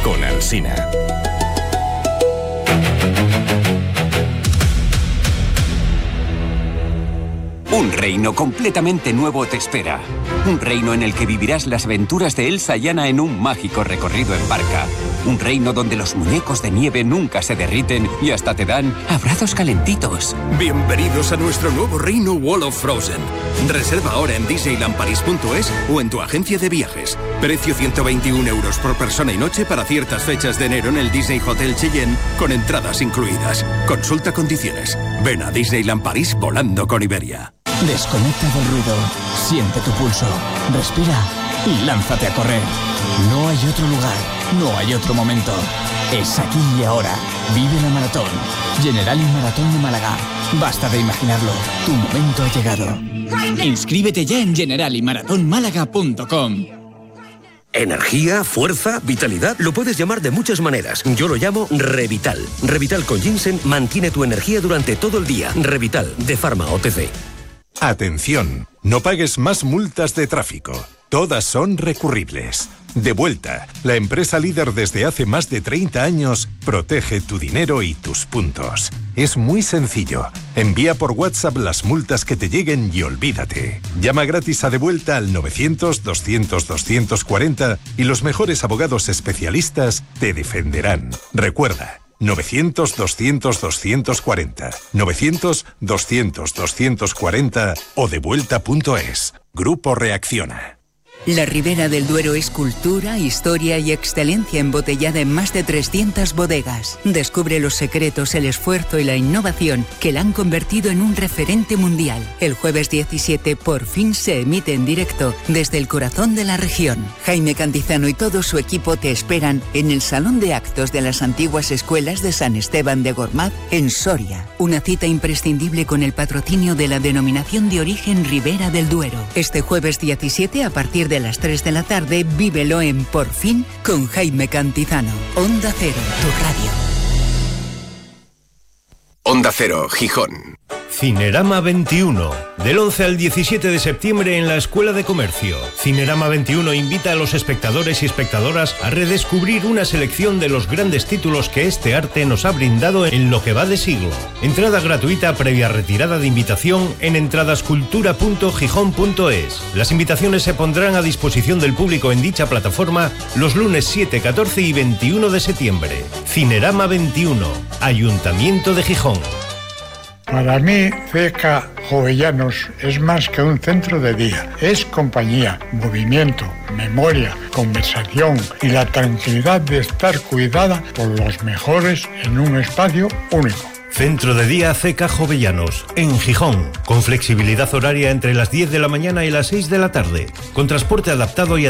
con Alsina. Un reino completamente nuevo te espera. Un reino en el que vivirás las aventuras de Elsa y Anna en un mágico recorrido en barca. Un reino donde los muñecos de nieve nunca se derriten y hasta te dan abrazos calentitos. Bienvenidos a nuestro nuevo reino Wall of Frozen. Reserva ahora en disneylandparis.es o en tu agencia de viajes. Precio 121 euros por persona y noche para ciertas fechas de enero en el Disney Hotel Cheyenne con entradas incluidas. Consulta condiciones. Ven a Disneyland París volando con Iberia. Desconecta del ruido, siente tu pulso, respira y lánzate a correr. No hay otro lugar, no hay otro momento. Es aquí y ahora. Vive la maratón. Generali Maratón de Málaga. Basta de imaginarlo. Tu momento ha llegado. Inscríbete ya en generaliMaratónmálaga.com. Energía, fuerza, vitalidad, lo puedes llamar de muchas maneras. Yo lo llamo Revital. Revital con ginseng mantiene tu energía durante todo el día. Revital, de Pharma OTC. Atención, no pagues más multas de tráfico. Todas son recurribles. Devuelta, la empresa líder desde hace más de 30 años, protege tu dinero y tus puntos. Es muy sencillo. Envía por WhatsApp las multas que te lleguen y olvídate. Llama gratis a Devuelta al 900-200-240 y los mejores abogados especialistas te defenderán. Recuerda, 900-200-240, 900-200-240 o devuelta.es. Grupo Reacciona. La Ribera del Duero es cultura, historia y excelencia embotellada en más de 300 bodegas. Descubre los secretos, el esfuerzo y la innovación que la han convertido en un referente mundial. El jueves 17 por fin se emite en directo desde el corazón de la región. Jaime Cantizano y todo su equipo te esperan en el Salón de Actos de las antiguas escuelas de San Esteban de Gormaz, en Soria. Una cita imprescindible con el patrocinio de la denominación de origen Ribera del Duero. Este jueves 17 a partir de las 3 de la tarde, vívelo en Por Fin con Jaime Cantizano. Onda Cero, tu radio. Onda Cero, Gijón. Cinerama 21, del 11 al 17 de septiembre en la Escuela de Comercio. Cinerama 21 invita a los espectadores y espectadoras a redescubrir una selección de los grandes títulos que este arte nos ha brindado en lo que va de siglo. Entrada gratuita previa retirada de invitación en entradascultura.gijón.es. Las invitaciones se pondrán a disposición del público en dicha plataforma los lunes 7, 14 y 21 de septiembre. Cinerama 21, Ayuntamiento de Gijón. Para mí, CECA Jovellanos es más que un centro de día. Es compañía, movimiento, memoria, conversación y la tranquilidad de estar cuidada por los mejores en un espacio único. Centro de día CECA Jovellanos, en Gijón, con flexibilidad horaria entre las 10 de la mañana y las 6 de la tarde, con transporte adaptado y